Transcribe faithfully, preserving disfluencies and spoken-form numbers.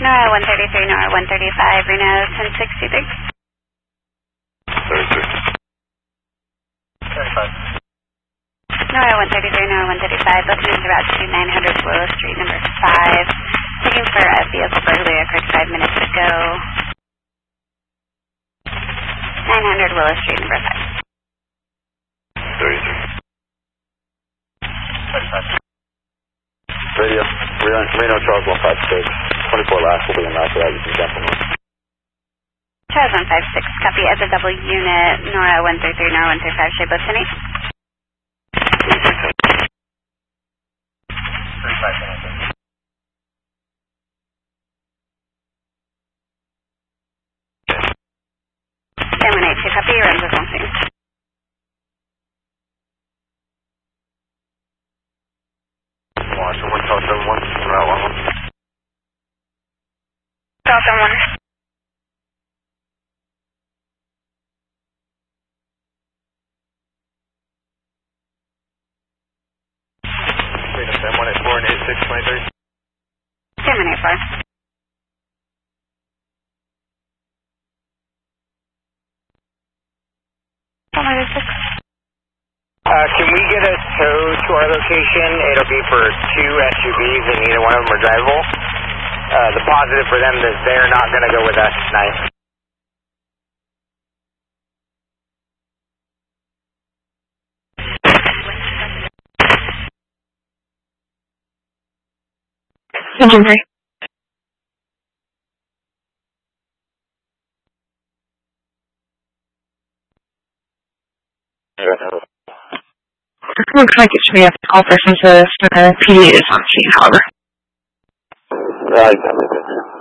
NOAA one thirty-three, NOAA one thirty-five, Reno ten sixty-three. thirty-three. thirty-five. NOAA one thirty-three, NOAA one thirty-five, both units are out to nine hundred Willow Street, number five. Looking for a vehicle burglary occurred five minutes ago. nine hundred Willow Street, number five. thirty-three. thirty-five. Radio, Reno, Reno Charles one five six. twenty-four last will be in after that. You can jump on one. Charles one five six, copy as a double unit. NORA one three three, NORA one three five, should both ten eight. thirty-five minutes. ten one eight two, copy your runs with one thing. Washington one, Charles seven one, route one one. Charles seven one. seven one eight four and eight six twenty-three. seven one eight four. seven one eight six. Uh, can we get a tow to our location? It'll be for two S U Vs and neither one of them are drivable. Uh, the positive for them is they're not going to go with us tonight. Engine three. Looks like it should be a call person to uh, P D is on scene, however. Right,